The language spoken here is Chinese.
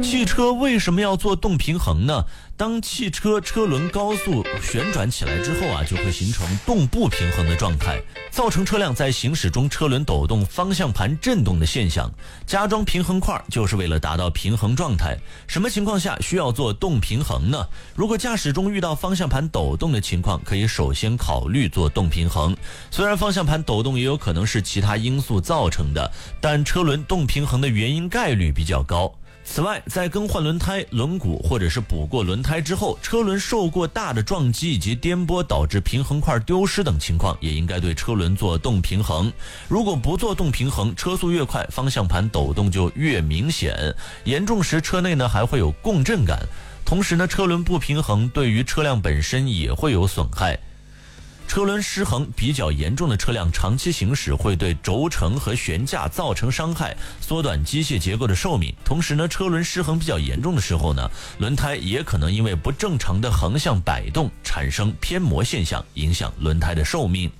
汽车为什么要做动平衡呢？当汽车车轮高速旋转起来之后啊，就会形成动不平衡的状态，造成车辆在行驶中车轮抖动、方向盘震动的现象。加装平衡块就是为了达到平衡状态。什么情况下需要做动平衡呢？如果驾驶中遇到方向盘抖动的情况，可以首先考虑做动平衡。虽然方向盘抖动也有可能是其他因素造成的，但车轮动平衡的原因概率比较高。此外，在更换轮胎、轮毂或者是补过轮胎之后，车轮受过大的撞击以及颠簸导致平衡块丢失等情况，也应该对车轮做动平衡。如果不做动平衡，车速越快，方向盘抖动就越明显，严重时车内呢还会有共振感。同时呢，车轮不平衡对于车辆本身也会有损害。车轮失衡比较严重的车辆长期行驶会对轴承和悬架造成伤害，缩短机械结构的寿命。同时呢，车轮失衡比较严重的时候呢，轮胎也可能因为不正常的横向摆动产生偏磨现象，影响轮胎的寿命。